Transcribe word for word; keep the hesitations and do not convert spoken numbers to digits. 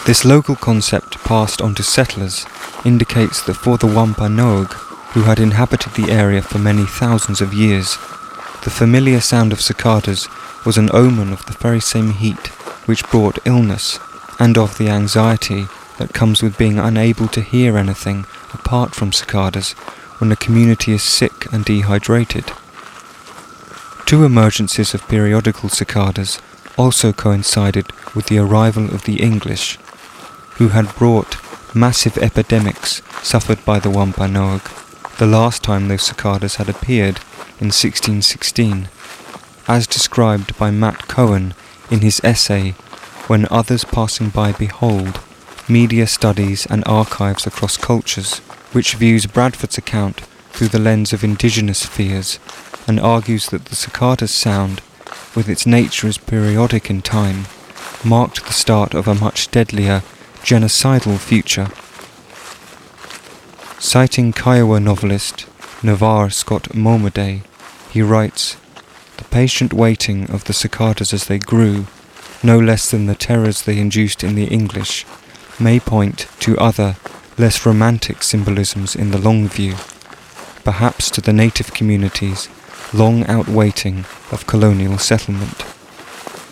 This local concept passed on to settlers indicates that for the Wampanoag, who had inhabited the area for many thousands of years, the familiar sound of cicadas was an omen of the very same heat which brought illness, and of the anxiety that comes with being unable to hear anything apart from cicadas when a community is sick and dehydrated. Two emergencies of periodical cicadas also coincided with the arrival of the English, who had brought massive epidemics suffered by the Wampanoag, the last time those cicadas had appeared in sixteen sixteen, as described by Matt Cohen in his essay When Others Passing By Behold, Media Studies and Archives Across Cultures, which views Bradford's account through the lens of indigenous fears and argues that the cicada's sound, with its nature as periodic in time, marked the start of a much deadlier, genocidal future. Citing Kiowa novelist Navarre Scott Momaday, he writes, "The patient waiting of the cicadas as they grew, no less than the terrors they induced in the English, may point to other, less romantic symbolisms in the long view, perhaps to the native communities long outwaiting of colonial settlement."